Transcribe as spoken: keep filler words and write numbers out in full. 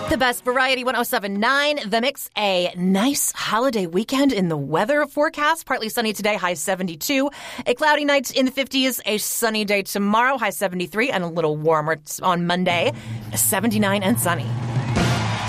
The best variety one oh seven point nine, The Mix. A nice holiday weekend in the weather forecast. Partly sunny today, high seventy-two. A cloudy night in the fifties. A sunny day tomorrow, high seventy-three, and a little warmer on Monday, seventy-nine and sunny.